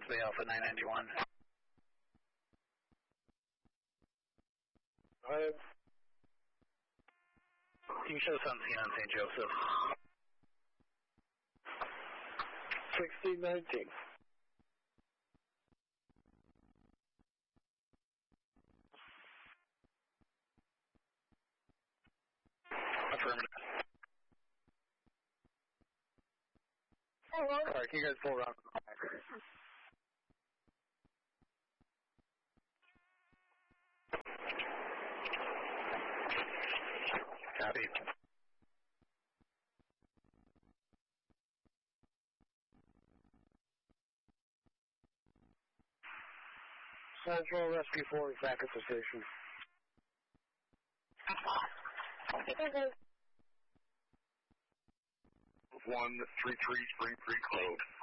Bay Alpha 991. You can show something on St. Joseph. 1619. Affirmative. Sorry, can you guys pull around? Copy. Central Rescue 4 is back at the station. 133 Spring Creek Road.